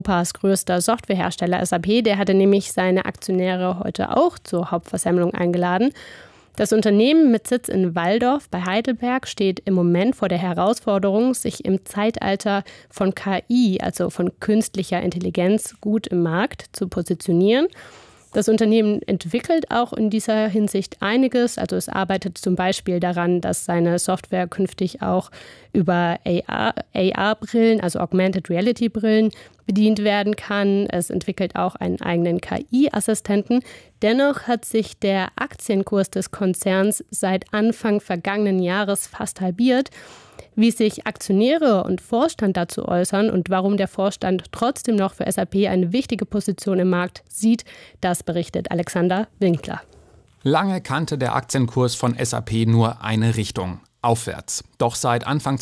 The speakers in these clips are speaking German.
Europas größter Softwarehersteller SAP, der hatte nämlich seine Aktionäre heute auch zur Hauptversammlung eingeladen. Das Unternehmen mit Sitz in Walldorf bei Heidelberg steht im Moment vor der Herausforderung, sich im Zeitalter von KI, also von künstlicher Intelligenz, gut im Markt zu positionieren. Das Unternehmen entwickelt auch in dieser Hinsicht einiges. Also es arbeitet zum Beispiel daran, dass seine Software künftig auch über AR-Brillen, also Augmented Reality-Brillen, bedient werden kann. Es entwickelt auch einen eigenen KI-Assistenten. Dennoch hat sich der Aktienkurs des Konzerns seit Anfang vergangenen Jahres fast halbiert. Wie sich Aktionäre und Vorstand dazu äußern und warum der Vorstand trotzdem noch für SAP eine wichtige Position im Markt sieht, das berichtet Alexander Winkler. Lange kannte der Aktienkurs von SAP nur eine Richtung: aufwärts. Doch seit Anfang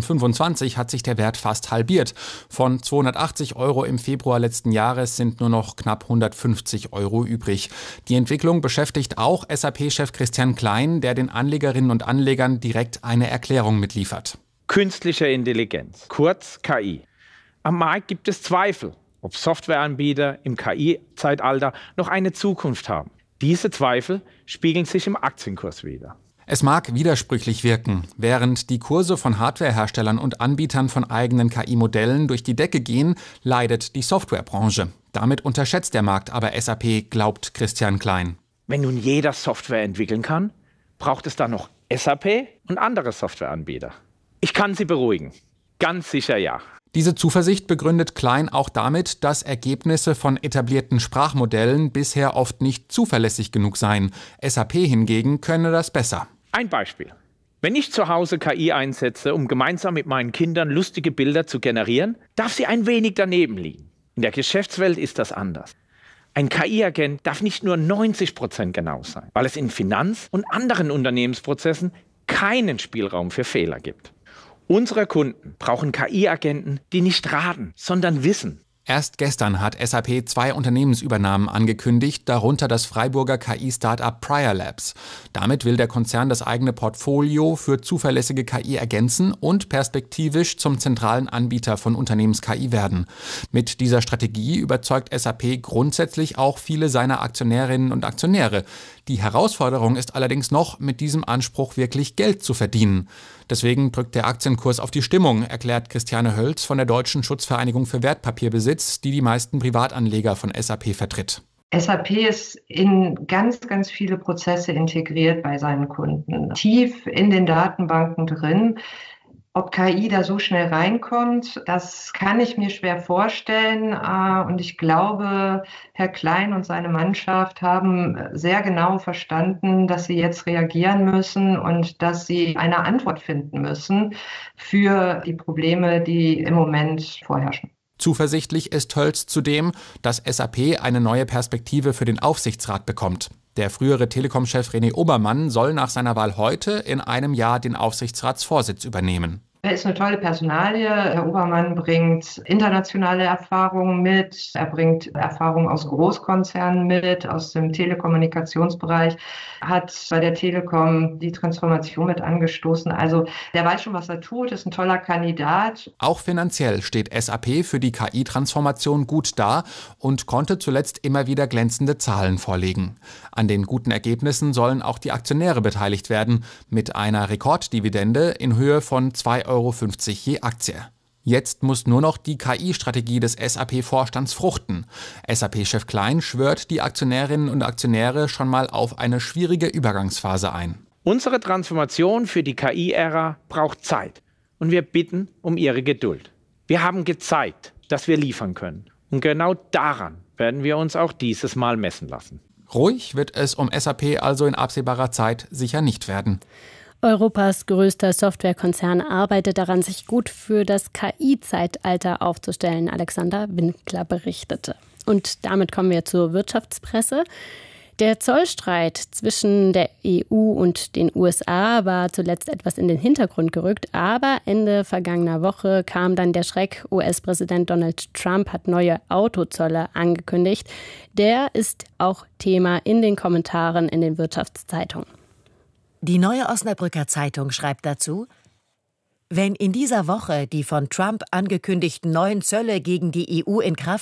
2025 hat sich der Wert fast halbiert. Von 280 € im Februar letzten Jahres sind nur noch knapp 150 € übrig. Die Entwicklung beschäftigt auch SAP-Chef Christian Klein, der den Anlegerinnen und Anlegern direkt eine Erklärung mitliefert. Künstliche Intelligenz, kurz KI. Am Markt gibt es Zweifel, ob Softwareanbieter im KI-Zeitalter noch eine Zukunft haben. Diese Zweifel spiegeln sich im Aktienkurs wider. Es mag widersprüchlich wirken. Während die Kurse von Hardwareherstellern und Anbietern von eigenen KI-Modellen durch die Decke gehen, leidet die Softwarebranche. Damit unterschätzt der Markt aber SAP, glaubt Christian Klein. Wenn nun jeder Software entwickeln kann, braucht es dann noch SAP und andere Softwareanbieter. Ich kann Sie beruhigen. Ganz sicher ja. Diese Zuversicht begründet Klein auch damit, dass Ergebnisse von etablierten Sprachmodellen bisher oft nicht zuverlässig genug seien. SAP hingegen könne das besser. Ein Beispiel. Wenn ich zu Hause KI einsetze, um gemeinsam mit meinen Kindern lustige Bilder zu generieren, darf sie ein wenig daneben liegen. In der Geschäftswelt ist das anders. Ein KI-Agent darf nicht nur 90% genau sein, weil es in Finanz- und anderen Unternehmensprozessen keinen Spielraum für Fehler gibt. Unsere Kunden brauchen KI-Agenten, die nicht raten, sondern wissen. Erst gestern hat SAP 2 Unternehmensübernahmen angekündigt, darunter das Freiburger KI-Startup Prior Labs. Damit will der Konzern das eigene Portfolio für zuverlässige KI ergänzen und perspektivisch zum zentralen Anbieter von Unternehmens-KI werden. Mit dieser Strategie überzeugt SAP grundsätzlich auch viele seiner Aktionärinnen und Aktionäre. Die Herausforderung ist allerdings noch, mit diesem Anspruch wirklich Geld zu verdienen. Deswegen drückt der Aktienkurs auf die Stimmung, erklärt Christiane Hölz von der Deutschen Schutzvereinigung für Wertpapierbesitz, die die meisten Privatanleger von SAP vertritt. SAP ist in ganz, ganz viele Prozesse integriert bei seinen Kunden, tief in den Datenbanken drin. Ob KI da so schnell reinkommt, das kann ich mir schwer vorstellen. Und ich glaube, Herr Klein und seine Mannschaft haben sehr genau verstanden, dass sie jetzt reagieren müssen und dass sie eine Antwort finden müssen für die Probleme, die im Moment vorherrschen. Zuversichtlich ist Hölz zudem, dass SAP eine neue Perspektive für den Aufsichtsrat bekommt. Der frühere Telekom-Chef René Obermann soll nach seiner Wahl heute in einem Jahr den Aufsichtsratsvorsitz übernehmen. Er ist eine tolle Personalie. Herr Obermann bringt internationale Erfahrungen mit. Er bringt Erfahrungen aus Großkonzernen mit, aus dem Telekommunikationsbereich, hat bei der Telekom die Transformation mit angestoßen. Also der weiß schon, was er tut, ist ein toller Kandidat. Auch finanziell steht SAP für die KI-Transformation gut da und konnte zuletzt immer wieder glänzende Zahlen vorlegen. An den guten Ergebnissen sollen auch die Aktionäre beteiligt werden, mit einer Rekorddividende in Höhe von 2,50 € je Aktie. Jetzt muss nur noch die KI-Strategie des SAP-Vorstands fruchten. SAP-Chef Klein schwört die Aktionärinnen und Aktionäre schon mal auf eine schwierige Übergangsphase ein. Unsere Transformation für die KI-Ära braucht Zeit und wir bitten um Ihre Geduld. Wir haben gezeigt, dass wir liefern können. Und genau daran werden wir uns auch dieses Mal messen lassen. Ruhig wird es um SAP also in absehbarer Zeit sicher nicht werden. Europas größter Softwarekonzern arbeitet daran, sich gut für das KI-Zeitalter aufzustellen, Alexander Winkler berichtete. Und damit kommen wir zur Wirtschaftspresse. Der Zollstreit zwischen der EU und den USA war zuletzt etwas in den Hintergrund gerückt, aber Ende vergangener Woche kam dann der Schreck. US-Präsident Donald Trump hat neue Autozölle angekündigt. Der ist auch Thema in den Kommentaren in den Wirtschaftszeitungen. Die Neue Osnabrücker Zeitung schreibt dazu: Wenn in dieser Woche die von Trump angekündigten neuen Zölle gegen die EU in Kraft